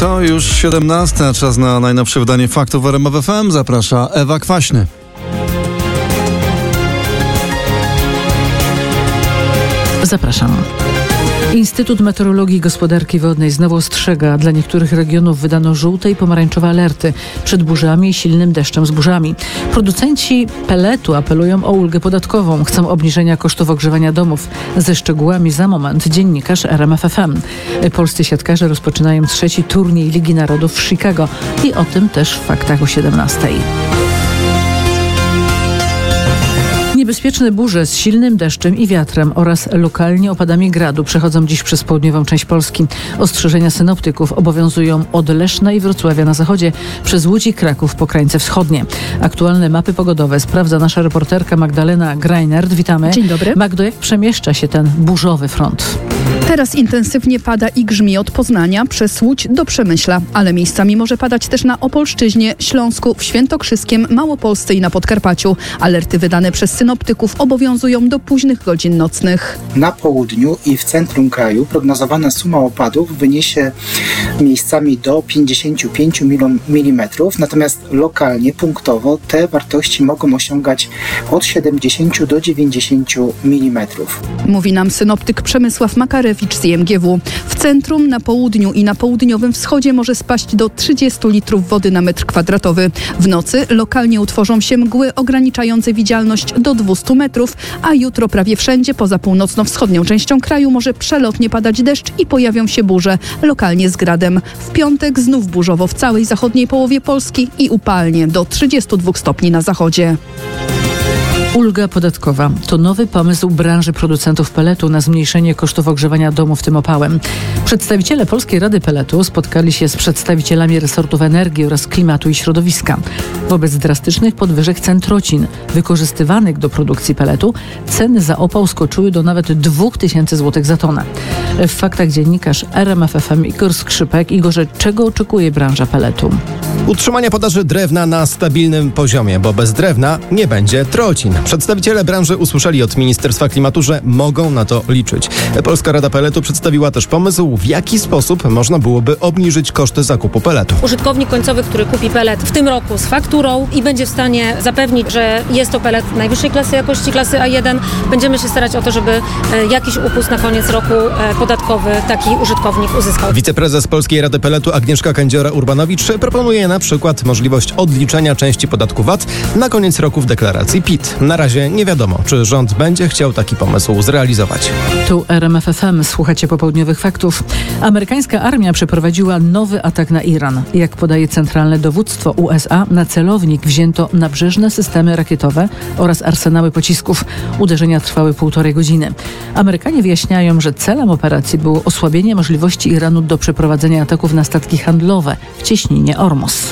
To już 17, czas na najnowsze wydanie faktów w RMF FM. Zaprasza Ewa Kwaśny. Zapraszam. Instytut Meteorologii i Gospodarki Wodnej znowu ostrzega. Dla niektórych regionów wydano żółte i pomarańczowe alerty przed burzami i silnym deszczem z burzami. Producenci peletu apelują o ulgę podatkową. Chcą obniżenia kosztów ogrzewania domów. Ze szczegółami za moment dziennikarz RMF FM. Polscy siatkarze rozpoczynają 3. turniej Ligi Narodów w Chicago. I o tym też w faktach o 17. Niebezpieczne burze z silnym deszczem i wiatrem oraz lokalnie opadami gradu przechodzą dziś przez południową część Polski. Ostrzeżenia synoptyków obowiązują od Leszna i Wrocławia na zachodzie, przez Łódź i Kraków po krańce wschodnie. Aktualne mapy pogodowe sprawdza nasza reporterka Magdalena Greinert. Witamy. Dzień dobry. Magdo, jak przemieszcza się ten burzowy front? Teraz intensywnie pada i grzmi od Poznania przez Łódź do Przemyśla, ale miejscami może padać też na Opolszczyźnie, Śląsku, w Świętokrzyskiem, Małopolsce i na Podkarpaciu. Alerty wydane przez synoptyków obowiązują do późnych godzin nocnych. Na południu i w centrum kraju prognozowana suma opadów wyniesie miejscami do 55 mm, natomiast lokalnie, punktowo te wartości mogą osiągać od 70 do 90 mm. Mówi nam synoptyk Przemysław Makarewicz z IMGW. W centrum, na południu i na południowym wschodzie może spaść do 30 litrów wody na metr kwadratowy. W nocy lokalnie utworzą się mgły ograniczające widzialność do 200 metrów, a jutro prawie wszędzie poza północno-wschodnią częścią kraju może przelotnie padać deszcz i pojawią się burze, lokalnie z gradem. W piątek znów burzowo w całej zachodniej połowie Polski i upalnie do 32 stopni na zachodzie. Ulga podatkowa to nowy pomysł branży producentów peletu na zmniejszenie kosztów ogrzewania domów tym opałem. Przedstawiciele Polskiej Rady Peletu spotkali się z przedstawicielami resortów energii oraz klimatu i środowiska. Wobec drastycznych podwyżek cen trocin wykorzystywanych do produkcji peletu ceny za opał skoczyły do nawet 2000 zł za tonę. W faktach dziennikarz RMF FM Igor Skrzypek. Igorze, czego oczekuje branża peletu? Utrzymania podaży drewna na stabilnym poziomie, bo bez drewna nie będzie trocin. Przedstawiciele branży usłyszeli od Ministerstwa Klimatu, że mogą na to liczyć. Polska Rada Peletu przedstawiła też pomysł, w jaki sposób można byłoby obniżyć koszty zakupu peletu. Użytkownik końcowy, który kupi pelet w tym roku z fakturą i będzie w stanie zapewnić, że jest to pelet najwyższej klasy jakości, klasy A1, będziemy się starać o to, żeby jakiś upust na koniec roku podatkowy taki użytkownik uzyskał. Wiceprezes Polskiej Rady Peletu Agnieszka Kędziora-Urbanowicz proponuje na przykład możliwość odliczenia części podatku VAT na koniec roku w deklaracji PIT. Na razie nie wiadomo, czy rząd będzie chciał taki pomysł zrealizować. Tu RMF FM. Słuchacie popołudniowych faktów. Amerykańska armia przeprowadziła nowy atak na Iran. Jak podaje Centralne Dowództwo USA, na celownik wzięto nabrzeżne systemy rakietowe oraz arsenały pocisków. Uderzenia trwały 1,5 godziny. Amerykanie wyjaśniają, że celem operacji było osłabienie możliwości Iranu do przeprowadzenia ataków na statki handlowe w cieśninie Ormus.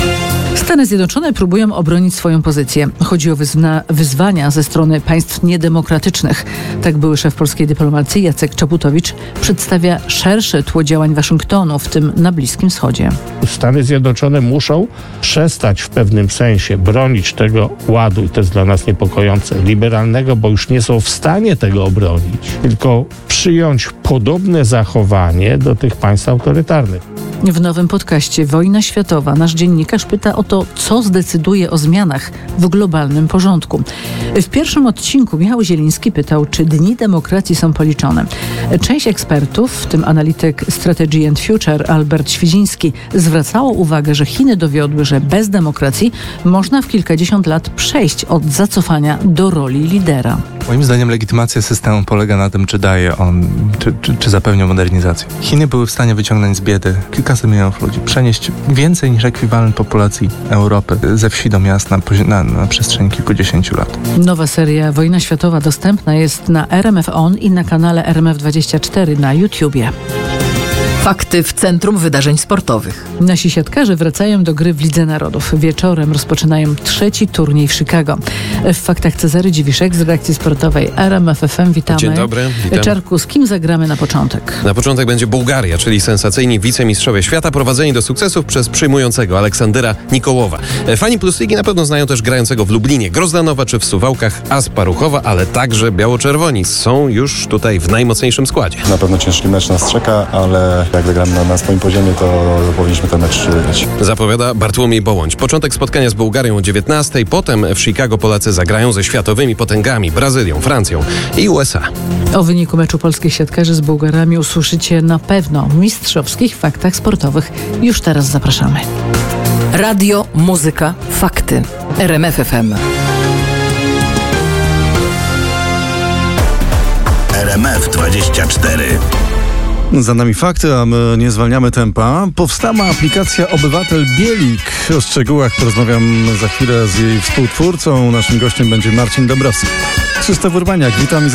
Stany Zjednoczone próbują obronić swoją pozycję. Chodzi o wyzwania ze strony państw niedemokratycznych. Tak były szef polskiej dyplomacji Jacek Czaputowicz przedstawia szersze tło działań Waszyngtonu, w tym na Bliskim Wschodzie. Stany Zjednoczone muszą przestać w pewnym sensie bronić tego ładu, i to jest dla nas niepokojące, liberalnego, bo już nie są w stanie tego obronić, tylko przyjąć podobne zachowanie do tych państw autorytarnych. W nowym podcaście Wojna Światowa nasz dziennikarz pyta o to, co zdecyduje o zmianach w globalnym porządku. W pierwszym odcinku Michał Zieliński pytał, czy dni demokracji są policzone. Część ekspertów, w tym analityk Strategy and Future Albert Świdziński, zwracało uwagę, że Chiny dowiodły, że bez demokracji można w kilkadziesiąt lat przejść od zacofania do roli lidera. Moim zdaniem legitymacja systemu polega na tym, czy daje on, czy zapewnia modernizację. Chiny były w stanie wyciągnąć z biedy kilkaset milionów ludzi, przenieść więcej niż ekwiwalent populacji Europy ze wsi do miast na przestrzeni kilkudziesięciu lat. Nowa seria Wojna Światowa dostępna jest na RMF On i na kanale RMF24 na YouTubie. Fakty w centrum wydarzeń sportowych. Nasi siatkarze wracają do gry w Lidze Narodów. Wieczorem rozpoczynają 3. turniej w Chicago. W faktach Cezary Dziwiszek z redakcji sportowej RMF FM. Witamy. Dzień dobry. Witam. Czarku, z kim zagramy na początek? Na początek będzie Bułgaria, czyli sensacyjni wicemistrzowie świata prowadzeni do sukcesów przez przyjmującego Aleksandra Nikołowa. Fani Plus Ligi na pewno znają też grającego w Lublinie Grozdanowa czy w Suwałkach Asparuchowa, ale także biało-czerwoni są już tutaj w najmocniejszym składzie. Na pewno ciężki mecz nas czeka, ale Jak wygramy na swoim poziomie, to powinniśmy ten mecz wygrać. Zapowiada Bartłomiej Bołoń. Początek spotkania z Bułgarią o 19:00, potem w Chicago Polacy zagrają ze światowymi potęgami Brazylią, Francją i USA. O wyniku meczu polskich siatkarzy z Bułgarami usłyszycie na pewno w mistrzowskich faktach sportowych. Już teraz zapraszamy. Radio, muzyka, fakty. RMF FM. RMF24. Za nami fakty, a my nie zwalniamy tempa. Powstała aplikacja Obywatel Bielik. O szczegółach porozmawiam za chwilę z jej współtwórcą. Naszym gościem będzie Marcin Dąbrowski. Krzysztof Urbaniak, witam.